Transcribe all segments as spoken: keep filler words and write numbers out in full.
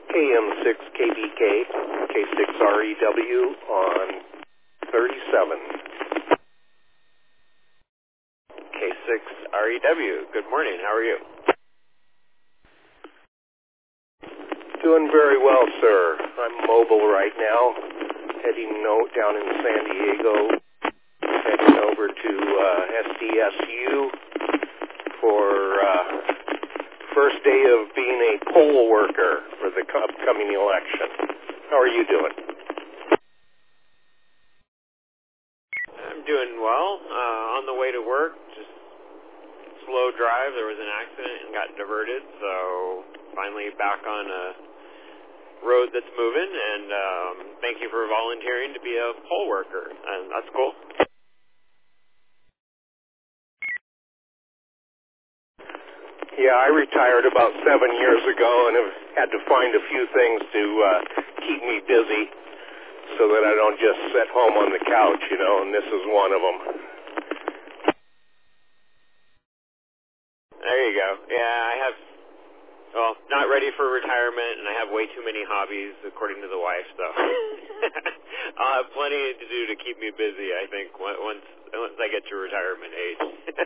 K M six K B K, K six R E W on thirty-seven. K six R E W, good morning, how are you? Doing very well, sir. I'm mobile right now, heading no, down in San Diego, heading over to uh, S D S U for uh, first day of being a poll worker for the upcoming election. How are you doing? I'm doing well. Uh, on the way to work, just slow drive. There was an accident and got diverted, so finally back on a road that's moving, and um, thank you for volunteering to be a poll worker, and that's cool. Yeah, I retired about seven years ago and have had to find a few things to uh, keep me busy so that I don't just sit home on the couch, you know, and this is one of them. There you go. Yeah, I have, well, not ready for retirement, and I have way too many hobbies, according to the wife, so I'll have plenty to do to keep me busy, I think, once, once I get to retirement age.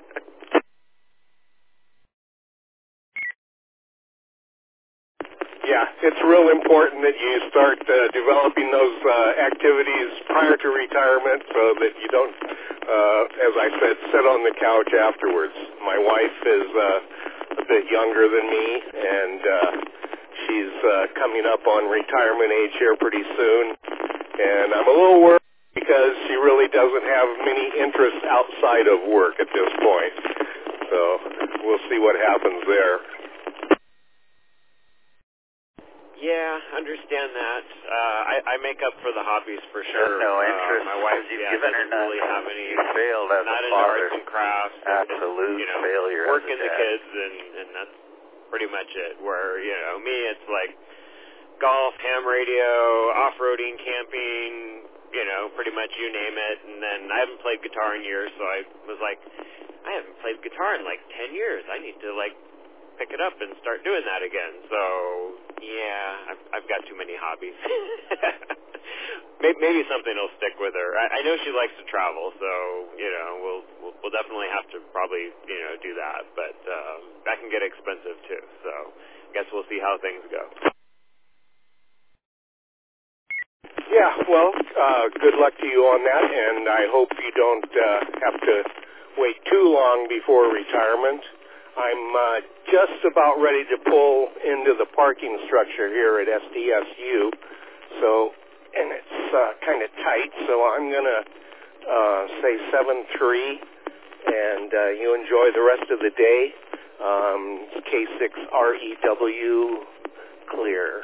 Yeah, it's real important that you start uh, developing those uh, activities prior to retirement so that you don't, uh, as I said, sit on the couch afterwards. My wife is uh, a bit younger than me, and uh, she's uh, coming up on retirement age here pretty soon, and I'm a little worried because she really doesn't have many interests outside of work at this point. So we'll see what happens there. Yeah, understand that. Uh, I, I make up for the hobbies for sure. No interest. Uh, my wife, You've yeah, given doesn't her really have any. You failed as not a into father. arts and crafts. Absolute you know, failure. Working as a the dad. kids, and, and that's pretty much it. Where you know, me, it's like golf, ham radio, off-roading, camping. You know, pretty much you name it. And then I haven't played guitar in years, so I was like, I haven't played guitar in like ten years. I need to like pick it up and start doing that again. So, yeah, I've, I've got too many hobbies. maybe, maybe something will stick with her. I, I know she likes to travel, so, you know, we'll, we'll, we'll definitely have to probably, you know, do that. But um, that can get expensive, too. So, I guess we'll see how things go. Yeah, well, uh, good luck to you on that, and I hope you don't uh, have to wait too long before retirement. I'm uh, just about ready to pull into the parking structure here at S D S U, so, and it's uh, kind of tight, so I'm going to uh, say seven three, and uh, you enjoy the rest of the day. Um, K six R E W, clear.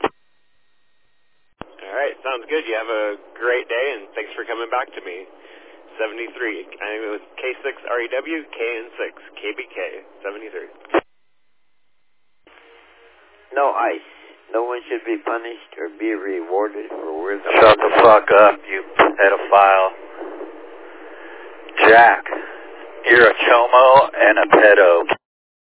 All right, sounds good. You have a great day, and thanks for coming back to me. seventy-three. I think it was K six R E W, K N six, K B K, seventy-three. No ice. No one should be punished or be rewarded for wisdom. Shut the fuck up, you pedophile. Jack, you're a chomo and a pedo.